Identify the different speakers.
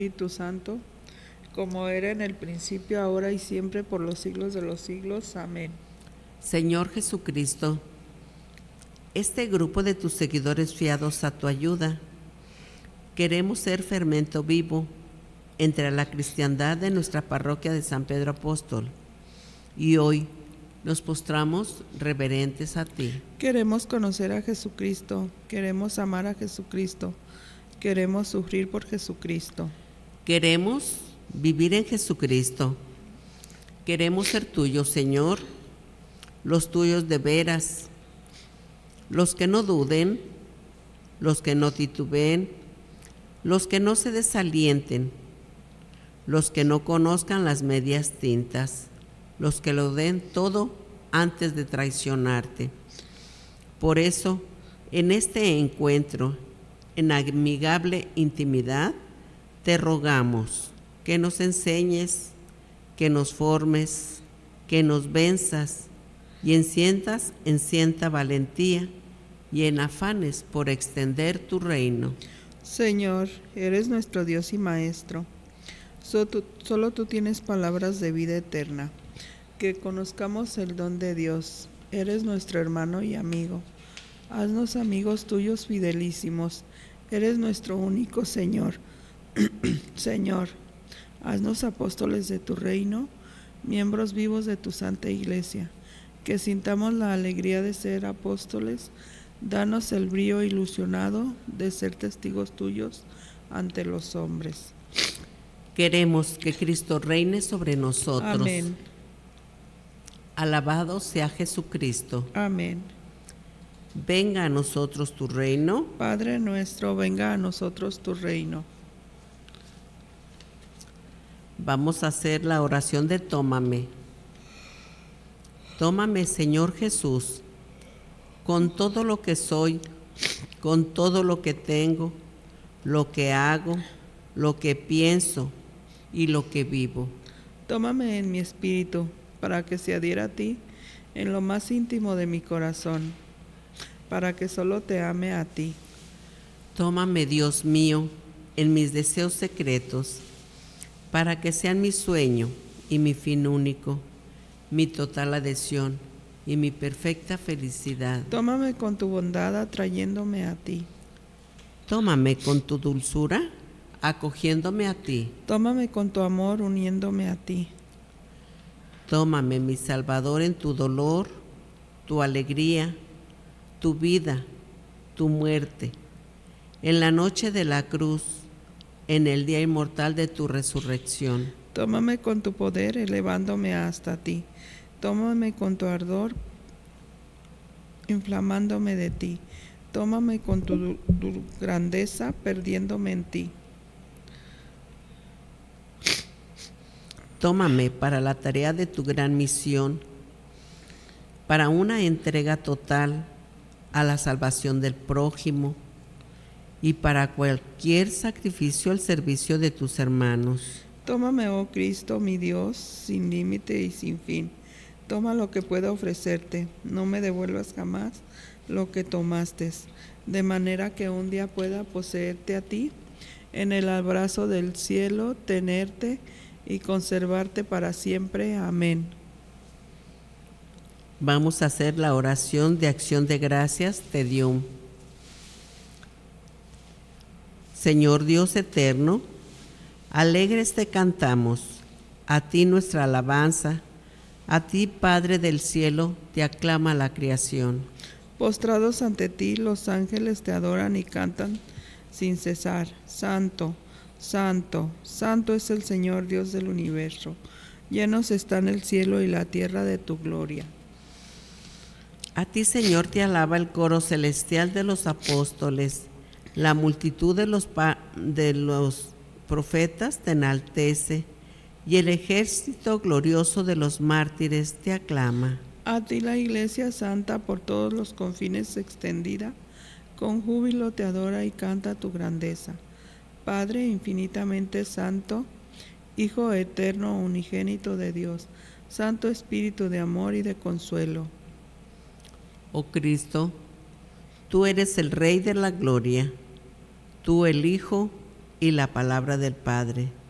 Speaker 1: Espíritu Santo, como era en el principio, ahora y siempre, por los siglos de los siglos. Amén.
Speaker 2: Señor Jesucristo, este grupo de tus seguidores fiados a tu ayuda, queremos ser fermento vivo entre la cristiandad de nuestra parroquia de San Pedro Apóstol, y hoy nos postramos reverentes a ti.
Speaker 1: Queremos conocer a Jesucristo, queremos amar a Jesucristo, queremos sufrir por Jesucristo.
Speaker 2: Queremos vivir en Jesucristo. Queremos ser tuyos, Señor, los tuyos de veras, los que no duden, los que no titubeen, los que no se desalienten, los que no conozcan las medias tintas, los que lo den todo antes de traicionarte. Por eso, en este encuentro, en amigable intimidad, te rogamos que nos enseñes, que nos formes, que nos venzas y enciendas en cierta valentía y en afanes por extender tu reino.
Speaker 1: Señor, eres nuestro Dios y Maestro. Solo tú tienes palabras de vida eterna. Que conozcamos el don de Dios. Eres nuestro hermano y amigo. Haznos amigos tuyos fidelísimos. Eres nuestro único Señor. Señor, haznos apóstoles de tu reino, miembros vivos de tu santa iglesia. Que sintamos la alegría de ser apóstoles. Danos el brío ilusionado de ser testigos tuyos ante los hombres.
Speaker 2: Queremos que Cristo reine sobre nosotros.
Speaker 1: Amén.
Speaker 2: Alabado sea Jesucristo.
Speaker 1: Amén.
Speaker 2: Venga a nosotros tu reino.
Speaker 1: Padre nuestro, venga a nosotros tu reino.
Speaker 2: Vamos a hacer la oración de tómame. Tómame, Señor Jesús, con todo lo que soy, con todo lo que tengo, lo que hago, lo que pienso y lo que vivo.
Speaker 1: Tómame en mi espíritu, para que se adhiera a ti en lo más íntimo de mi corazón, para que solo te ame a ti.
Speaker 2: Tómame, Dios mío, en mis deseos secretos, para que sean mi sueño y mi fin único, mi total adhesión y mi perfecta felicidad.
Speaker 1: Tómame con tu bondad atrayéndome a ti.
Speaker 2: Tómame con tu dulzura, acogiéndome a ti.
Speaker 1: Tómame con tu amor uniéndome a ti.
Speaker 2: Tómame, mi Salvador, en tu dolor, tu alegría, tu vida, tu muerte, en la noche de la cruz, en el día inmortal de tu resurrección.
Speaker 1: Tómame con tu poder elevándome hasta ti. Tómame con tu ardor inflamándome de ti. Tómame con tu grandeza perdiéndome en ti.
Speaker 2: Tómame para la tarea de tu gran misión, para una entrega total a la salvación del prójimo y para cualquier sacrificio al servicio de tus hermanos.
Speaker 1: Tómame, oh Cristo, mi Dios, sin límite y sin fin. Toma lo que pueda ofrecerte, no me devuelvas jamás lo que tomaste, de manera que un día pueda poseerte a ti, en el abrazo del cielo, tenerte y conservarte para siempre. Amén.
Speaker 2: Vamos a hacer la oración de acción de gracias, Te Deum. Señor Dios eterno, alegres te cantamos, a ti nuestra alabanza, a ti Padre del cielo te aclama la creación.
Speaker 1: Postrados ante ti los ángeles te adoran y cantan sin cesar. Santo, santo, santo es el Señor Dios del universo. Llenos están el cielo y la tierra de tu gloria.
Speaker 2: A ti, Señor, te alaba el coro celestial de los apóstoles. La multitud de los profetas te enaltece y el ejército glorioso de los mártires te aclama.
Speaker 1: A ti la Iglesia Santa por todos los confines extendida, con júbilo te adora y canta tu grandeza. Padre infinitamente santo, Hijo eterno unigénito de Dios, Santo Espíritu de amor y de consuelo.
Speaker 2: Oh Cristo, tú eres el Rey de la gloria, tú el Hijo, y la palabra del Padre.